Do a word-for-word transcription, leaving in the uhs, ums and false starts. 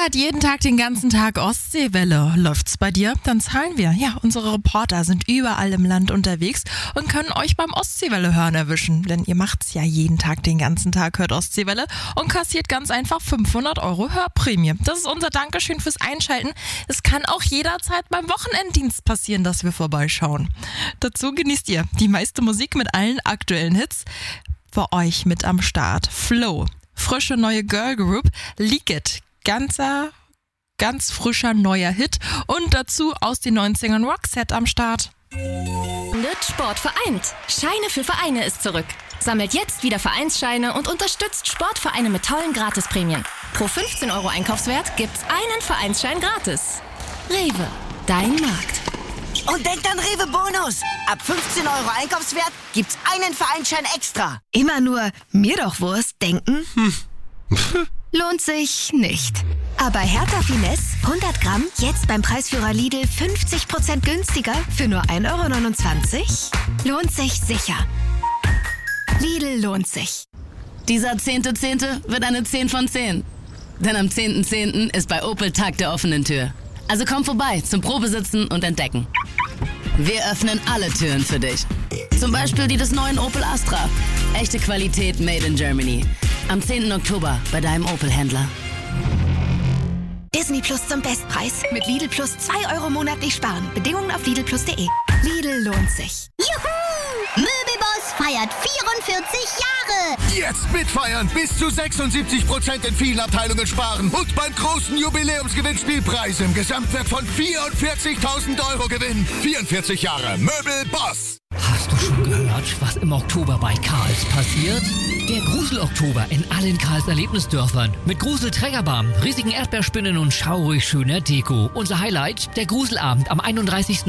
hört jeden Tag den ganzen Tag Ostseewelle. Läuft's bei dir? Dann zahlen wir. Ja, unsere Reporter sind überall im Land unterwegs und können euch beim Ostseewelle hören erwischen. Denn ihr macht's ja jeden Tag den ganzen Tag, hört Ostseewelle und kassiert ganz einfach fünfhundert Euro Hörprämie. Das ist unser Dankeschön fürs Einschalten. Es kann auch jederzeit beim Wochenenddienst passieren, dass wir vorbeischauen. Dazu genießt ihr die meiste Musik mit allen aktuellen Hits. Für euch mit am Start Flow, frische neue Girl Group, Leak It, ganzer, ganz frischer neuer Hit und dazu aus den neunzigern Roxette am Start. Nerd Sport vereint. Scheine für Vereine ist zurück. Sammelt jetzt wieder Vereinsscheine und unterstützt Sportvereine mit tollen Gratisprämien. Pro fünfzehn Euro Einkaufswert gibt's einen Vereinsschein gratis. Rewe, dein Markt. Und denkt an Rewe Bonus. Ab fünfzehn Euro Einkaufswert gibt's einen Vereinsschein extra. Immer nur mir doch Wurst denken? Hm. Lohnt sich nicht. Aber Hertha Finesse hundert Gramm jetzt beim Preisführer Lidl fünfzig Prozent günstiger für nur ein Euro neunundzwanzig? Lohnt sich sicher. Lidl lohnt sich. Dieser zehnte Zehnte wird eine zehn von zehn. Denn am zehnten Zehnten ist bei Opel Tag der offenen Tür. Also komm vorbei zum Probesitzen und Entdecken. Wir öffnen alle Türen für dich. Zum Beispiel die des neuen Opel Astra. Echte Qualität made in Germany. Am zehnten Oktober bei deinem Opel-Händler. Disney Plus zum Bestpreis. Mit Lidl Plus zwei Euro monatlich sparen. Bedingungen auf lidl plus punkt de. Lidl lohnt sich. Juhu! Möbelboss feiert vierundvierzig Jahre! Jetzt mitfeiern! Bis zu sechsundsiebzig Prozent in vielen Abteilungen sparen. Und beim großen Jubiläumsgewinnspiel Preise im Gesamtwert von vierundvierzigtausend Euro gewinnen. vierundvierzig Jahre Möbelboss! Hast du schon gehört, was im Oktober bei Karls passiert? Der Grusel-Oktober in allen Karls Erlebnisdörfern. Mit Grusel-Trägerbahn, riesigen Erdbeerspinnen und schaurig schöner Deko. Unser Highlight, der Gruselabend am einunddreißigsten